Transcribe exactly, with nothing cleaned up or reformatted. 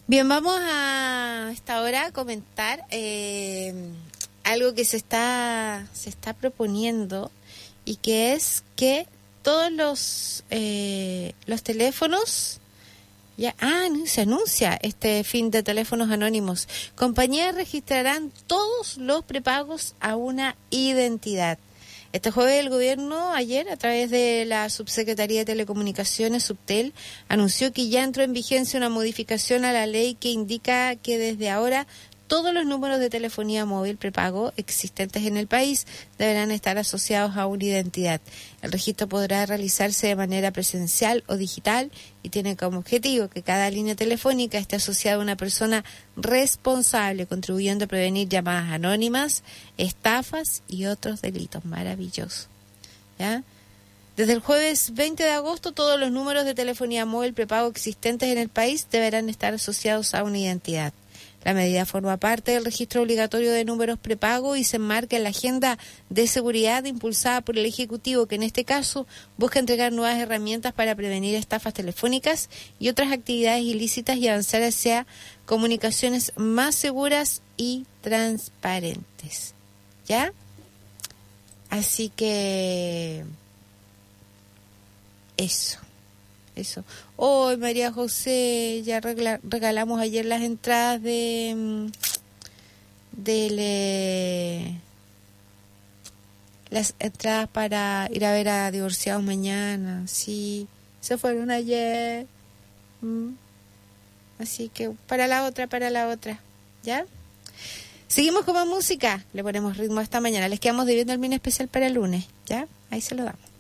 Bien, vamos a esta hora a comentar eh, algo que se está se está proponiendo y que es que todos los eh, los teléfonos ya ah no, se anuncia este fin de teléfonos anónimos. Compañías registrarán todos los prepagos a una identidad. Este jueves el gobierno, ayer, a través de la Subsecretaría de Telecomunicaciones, Subtel, anunció que ya entró en vigencia una modificación a la ley que indica que desde ahora todos los números de telefonía móvil prepago existentes en el país deberán estar asociados a una identidad. El registro podrá realizarse de manera presencial o digital y tiene como objetivo que cada línea telefónica esté asociada a una persona responsable, contribuyendo a prevenir llamadas anónimas, estafas y otros delitos. Maravilloso. ¿Ya? Desde el jueves veinte de agosto, todos los números de telefonía móvil prepago existentes en el país deberán estar asociados a una identidad. La medida forma parte del registro obligatorio de números prepago y se enmarca en la agenda de seguridad impulsada por el Ejecutivo, que en este caso busca entregar nuevas herramientas para prevenir estafas telefónicas y otras actividades ilícitas y avanzar hacia comunicaciones más seguras y transparentes. ¿Ya? Así que eso. Eso. Hoy, oh, María José, ya regla, regalamos ayer las entradas de, de le, las entradas para ir a ver a Divorciados mañana. Sí, se fueron ayer. Mm. Así que para la otra, para la otra. ¿Ya? Seguimos con más música. Le ponemos ritmo esta mañana. Les quedamos debiendo el mini especial para el lunes. ¿Ya? Ahí se lo damos.